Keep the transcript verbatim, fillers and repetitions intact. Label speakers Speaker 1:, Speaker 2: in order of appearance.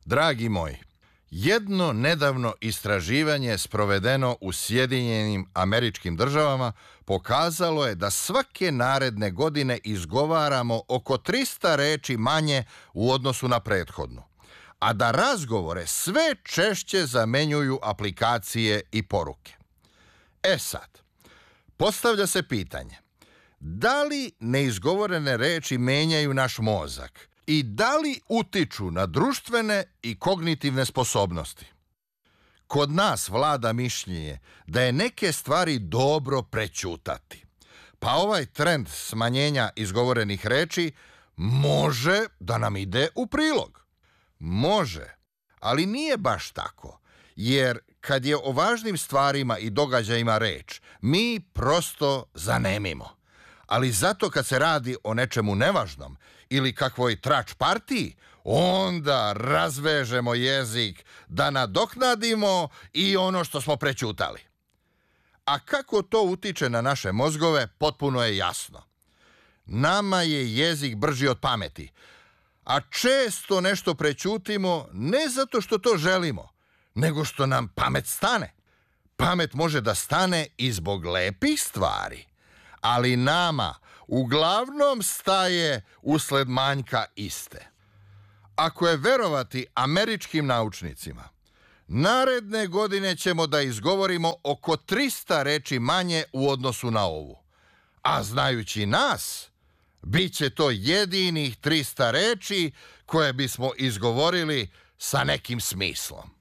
Speaker 1: Dragi moji, jedno nedavno istraživanje sprovedeno u Sjedinjenim Američkim Državama pokazalo je da svake naredne godine izgovaramo oko trista reči manje u odnosu na prethodnu, a da razgovore sve češće zamenjuju aplikacije i poruke. E sad, postavlja se pitanje, da li neizgovorene reči menjaju naš mozak i da li utiču na društvene i kognitivne sposobnosti? Kod nas vlada mišljenje da je neke stvari dobro prećutati, pa ovaj trend smanjenja izgovorenih reči može da nam ide u prilog. Može, ali nije baš tako, jer kad je o važnim stvarima i događajima reč, mi prosto zanemimo. Ali zato kad se radi o nečemu nevažnom ili kakvoj trač partiji, onda razvežemo jezik da nadoknadimo i ono što smo prećutali. A kako to utiče na naše mozgove, potpuno je jasno. Nama je jezik brži od pameti, a često nešto prećutimo ne zato što to želimo, nego što nam pamet stane. Pamet može da stane i zbog lepih stvari, ali nama uglavnom staje usled manjka iste. Ako je verovati američkim naučnicima, naredne godine ćemo da izgovorimo oko trista reči manje u odnosu na ovu. A znajući nas, bit će to jedinih trista reči koje bismo izgovorili sa nekim smislom.